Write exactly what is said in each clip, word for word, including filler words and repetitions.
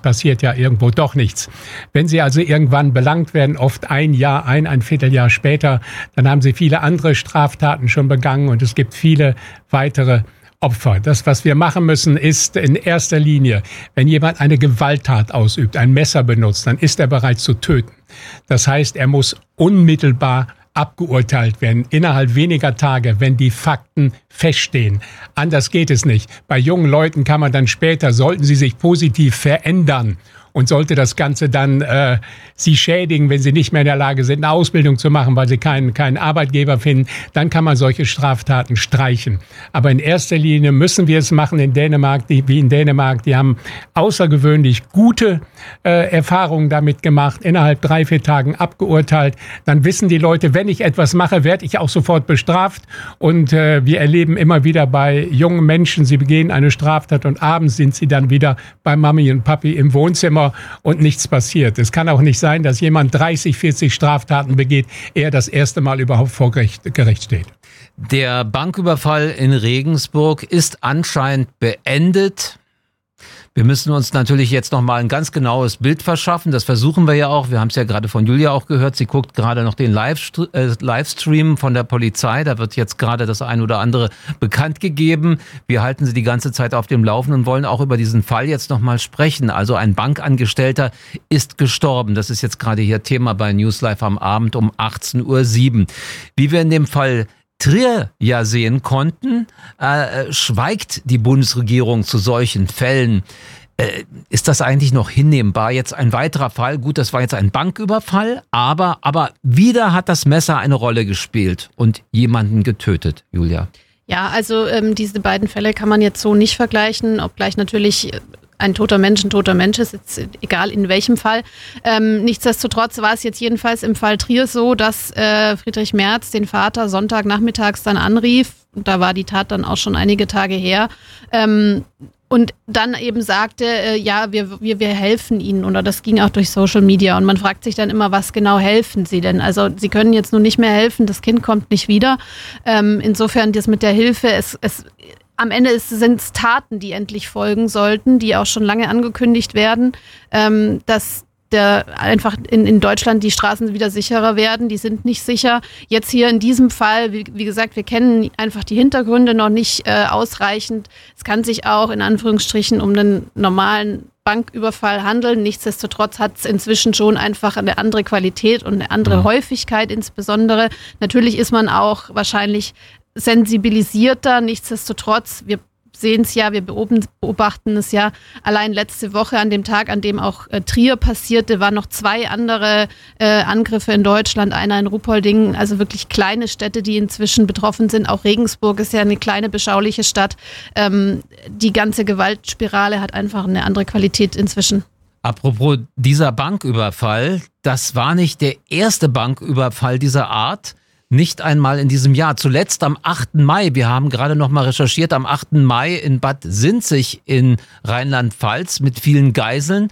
passiert ja irgendwo doch nichts. Wenn sie also irgendwann belangt werden, oft ein Jahr, ein, ein Vierteljahr später, dann haben sie viele andere Straftaten schon begangen und es gibt viele weitere Opfer. Das, was wir machen müssen, ist in erster Linie, wenn jemand eine Gewalttat ausübt, ein Messer benutzt, dann ist er bereit zu töten. Das heißt, er muss unmittelbar abgeurteilt werden, innerhalb weniger Tage, wenn die Fakten feststehen. Anders geht es nicht. Bei jungen Leuten kann man dann später, sollten sie sich positiv verändern und sollte das Ganze dann äh, sie schädigen, wenn sie nicht mehr in der Lage sind, eine Ausbildung zu machen, weil sie keinen, keinen Arbeitgeber finden, dann kann man solche Straftaten streichen. Aber in erster Linie müssen wir es machen in Dänemark, die, wie in Dänemark. Die haben außergewöhnlich gute äh, Erfahrungen damit gemacht, innerhalb drei, vier Tagen abgeurteilt. Dann wissen die Leute, wenn ich etwas mache, werde ich auch sofort bestraft. Und äh, wir erleben immer wieder bei jungen Menschen, sie begehen eine Straftat und abends sind sie dann wieder bei Mami und Papi im Wohnzimmer und nichts passiert. Es kann auch nicht sein, dass jemand dreißig, vierzig Straftaten begeht, ehe er das erste Mal überhaupt vor Gericht, Gericht steht. Der Banküberfall in Regensburg ist anscheinend beendet. Wir müssen uns natürlich jetzt nochmal ein ganz genaues Bild verschaffen. Das versuchen wir ja auch. Wir haben es ja gerade von Julia auch gehört. Sie guckt gerade noch den Livestream, äh, Livestream von der Polizei. Da wird jetzt gerade das ein oder andere bekannt gegeben. Wir halten Sie die ganze Zeit auf dem Laufenden und wollen auch über diesen Fall jetzt nochmal sprechen. Also ein Bankangestellter ist gestorben. Das ist jetzt gerade hier Thema bei News Live am Abend um achtzehn Uhr sieben. Wie wir in dem Fall Trier ja sehen konnten, äh, schweigt die Bundesregierung zu solchen Fällen. Äh, ist das eigentlich noch hinnehmbar? Jetzt ein weiterer Fall, gut, das war jetzt ein Banküberfall, aber, aber wieder hat das Messer eine Rolle gespielt und jemanden getötet, Julia. Ja, also ähm, diese beiden Fälle kann man jetzt so nicht vergleichen, obgleich natürlich ein toter Mensch ein toter Mensch ist, jetzt egal in welchem Fall. Ähm, nichtsdestotrotz war es jetzt jedenfalls im Fall Trier so, dass äh, Friedrich Merz den Vater Sonntagnachmittags dann anrief. Und da war die Tat dann auch schon einige Tage her. Ähm, und dann eben sagte, äh, ja, wir, wir, wir helfen Ihnen. Oder das ging auch durch Social Media. Und man fragt sich dann immer, was genau helfen Sie denn? Also Sie können jetzt nun nicht mehr helfen, das Kind kommt nicht wieder. Ähm, insofern das mit der Hilfe, es, es am Ende sind es Taten, die endlich folgen sollten, die auch schon lange angekündigt werden, ähm, dass der einfach in, in Deutschland die Straßen wieder sicherer werden. Die sind nicht sicher. Jetzt hier in diesem Fall, wie, wie gesagt, wir kennen einfach die Hintergründe noch nicht äh, ausreichend. Es kann sich auch in Anführungsstrichen um einen normalen Banküberfall handeln. Nichtsdestotrotz hat es inzwischen schon einfach eine andere Qualität und eine andere Häufigkeit insbesondere. Natürlich ist man auch wahrscheinlich sensibilisierter. Nichtsdestotrotz, wir sehen es ja, wir beobachten es ja. Allein letzte Woche, an dem Tag, an dem auch äh, Trier passierte, waren noch zwei andere äh, Angriffe in Deutschland, einer in Ruppolding, also wirklich kleine Städte, die inzwischen betroffen sind. Auch Regensburg ist ja eine kleine, beschauliche Stadt. Ähm, die ganze Gewaltspirale hat einfach eine andere Qualität inzwischen. Apropos dieser Banküberfall, das war nicht der erste Banküberfall dieser Art. Nicht einmal in diesem Jahr. Zuletzt am achten Mai, wir haben gerade noch mal recherchiert, am achten Mai in Bad Sinzig in Rheinland-Pfalz mit vielen Geiseln.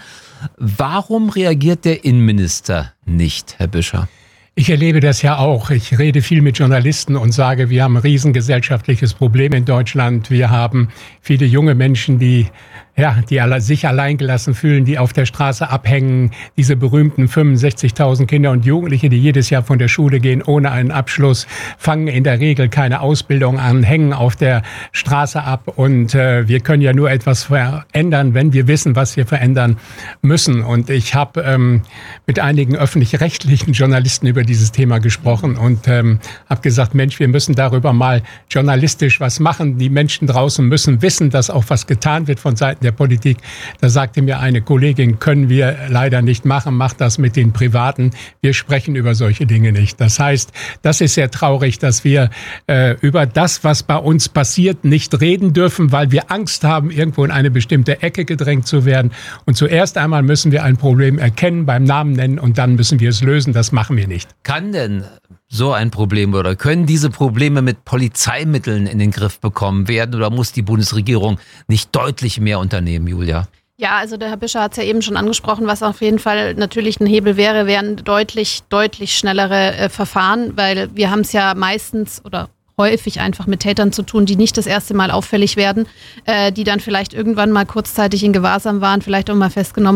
Warum reagiert der Innenminister nicht, Herr Büscher? Ich erlebe das ja auch. Ich rede viel mit Journalisten und sage, wir haben ein riesengesellschaftliches Problem in Deutschland. Wir haben viele junge Menschen, die ja, die sich alleingelassen fühlen, die auf der Straße abhängen. Diese berühmten fünfundsechzigtausend Kinder und Jugendliche, die jedes Jahr von der Schule gehen ohne einen Abschluss, fangen in der Regel keine Ausbildung an, hängen auf der Straße ab. Und äh, wir können ja nur etwas verändern, wenn wir wissen, was wir verändern müssen. Und ich habe ähm, mit einigen öffentlich-rechtlichen Journalisten über dieses Thema gesprochen und ähm, habe gesagt, Mensch, wir müssen darüber mal journalistisch was machen. Die Menschen draußen müssen wissen, dass auch was getan wird von Seiten der Politik. Da sagte mir eine Kollegin, können wir leider nicht machen, macht das mit den Privaten. Wir sprechen über solche Dinge nicht. Das heißt, das ist sehr traurig, dass wir äh, über das, was bei uns passiert, nicht reden dürfen, weil wir Angst haben, irgendwo in eine bestimmte Ecke gedrängt zu werden. Und zuerst einmal müssen wir ein Problem erkennen, beim Namen nennen und dann müssen wir es lösen. Das machen wir nicht. Kann denn so ein Problem oder können diese Probleme mit Polizeimitteln in den Griff bekommen werden oder muss die Bundesregierung nicht deutlich mehr unternehmen, Julia? Ja, also der Herr Büscher hat es ja eben schon angesprochen, was auf jeden Fall natürlich ein Hebel wäre, wären deutlich, deutlich schnellere äh, Verfahren, weil wir haben es ja meistens oder häufig einfach mit Tätern zu tun, die nicht das erste Mal auffällig werden, äh, die dann vielleicht irgendwann mal kurzzeitig in Gewahrsam waren, vielleicht auch mal festgenommen